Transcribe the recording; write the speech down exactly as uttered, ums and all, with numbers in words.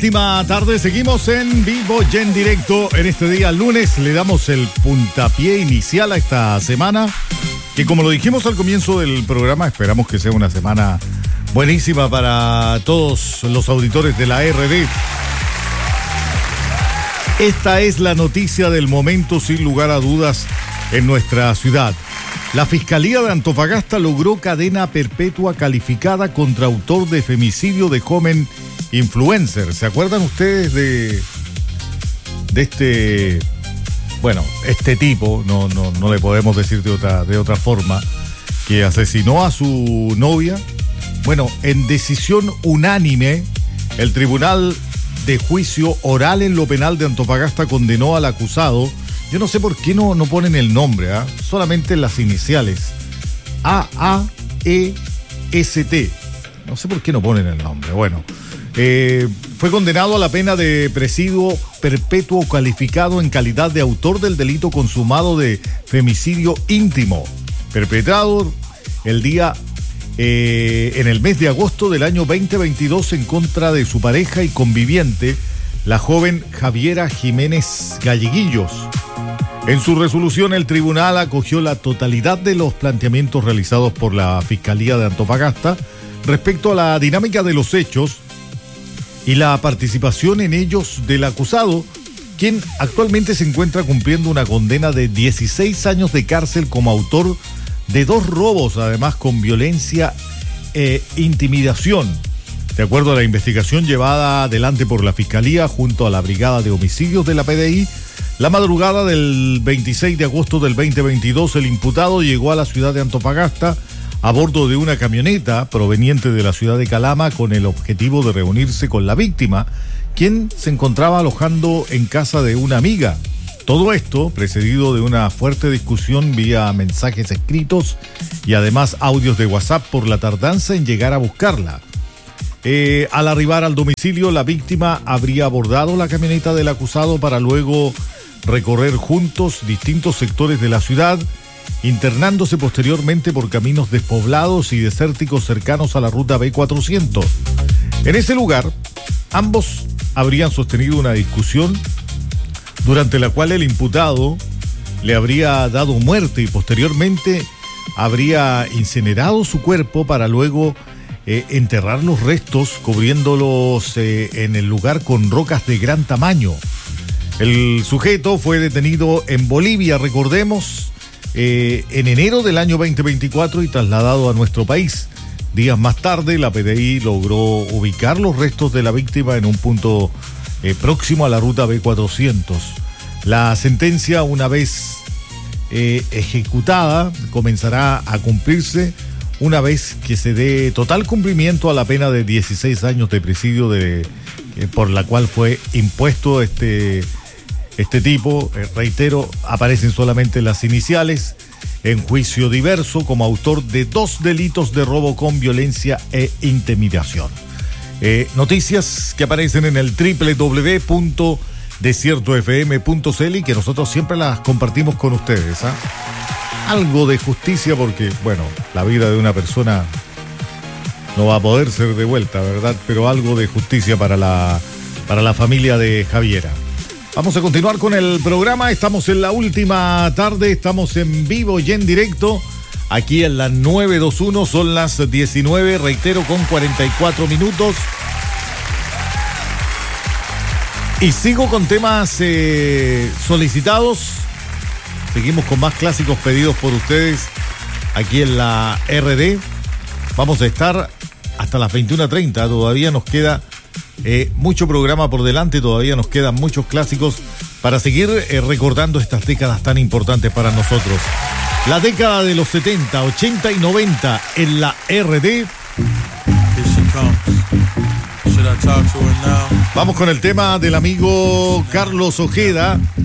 última tarde, seguimos en vivo y en directo. En este día lunes le damos el puntapié inicial a esta semana, que como lo dijimos al comienzo del programa, esperamos que sea una semana buenísima para todos los auditores de la R D. Esta es la noticia del momento, sin lugar a dudas, en nuestra ciudad. La Fiscalía de Antofagasta logró cadena perpetua calificada contra autor de femicidio de joven influencer. ¿Se acuerdan ustedes de, de este, bueno, este tipo, no, no, no le podemos decir de otra, de otra forma, que asesinó a su novia? Bueno, en decisión unánime, el Tribunal de Juicio Oral en lo Penal de Antofagasta condenó al acusado. Yo no sé por qué no, no ponen el nombre, ¿eh? Solamente las iniciales. A A E S T. No sé por qué no ponen el nombre. Bueno, eh, fue condenado a la pena de presidio perpetuo calificado en calidad de autor del delito consumado de femicidio íntimo, perpetrado el día eh, en el mes de agosto del año veinte veintidós en contra de su pareja y conviviente, la joven Javiera Jiménez Galleguillos. En su resolución, el tribunal acogió la totalidad de los planteamientos realizados por la Fiscalía de Antofagasta respecto a la dinámica de los hechos y la participación en ellos del acusado, quien actualmente se encuentra cumpliendo una condena de dieciséis años de cárcel como autor de dos robos, además con violencia e intimidación. De acuerdo a la investigación llevada adelante por la Fiscalía junto a la Brigada de Homicidios de la P D I, la madrugada del veintiséis de agosto del veinte veintidós, el imputado llegó a la ciudad de Antofagasta a bordo de una camioneta proveniente de la ciudad de Calama con el objetivo de reunirse con la víctima, quien se encontraba alojando en casa de una amiga. Todo esto precedido de una fuerte discusión vía mensajes escritos y además audios de WhatsApp por la tardanza en llegar a buscarla. Eh, al arribar al domicilio, la víctima habría abordado la camioneta del acusado para luego recorrer juntos distintos sectores de la ciudad, internándose posteriormente por caminos despoblados y desérticos cercanos a la ruta B cuatrocientos. En ese lugar, ambos habrían sostenido una discusión durante la cual el imputado le habría dado muerte y posteriormente habría incinerado su cuerpo para luego eh, enterrar los restos, cubriéndolos eh, en el lugar con rocas de gran tamaño. El sujeto fue detenido en Bolivia, recordemos, eh, en enero del año veinte veinticuatro y trasladado a nuestro país. Días más tarde, la P D I logró ubicar los restos de la víctima en un punto eh, próximo a la ruta B cuatrocientos. La sentencia, una vez eh, ejecutada, comenzará a cumplirse una vez que se dé total cumplimiento a la pena de dieciséis años de presidio de, eh, por la cual fue impuesto este... Este tipo, eh, reitero, aparecen solamente las iniciales, en juicio diverso como autor de dos delitos de robo con violencia e intimidación. Eh, noticias que aparecen en el doble u doble u doble u punto desierto f m punto c l y que nosotros siempre las compartimos con ustedes. ¿eh? Algo de justicia porque, bueno, la vida de una persona no va a poder ser devuelta, ¿verdad? Pero algo de justicia para la, para la familia de Javiera. Vamos a continuar con el programa, estamos en la última tarde, estamos en vivo y en directo, aquí en la nueve veintiuno, son las diecinueve, reitero, con cuarenta y cuatro minutos. Y sigo con temas eh, solicitados, seguimos con más clásicos pedidos por ustedes aquí en la R D. Vamos a estar hasta las veintiuna treinta, todavía nos queda... Eh, mucho programa por delante, todavía nos quedan muchos clásicos para seguir eh, recordando estas décadas tan importantes para nosotros. La década de los setenta, ochenta y noventa en la R D. Vamos con el tema del amigo Carlos Ojeda.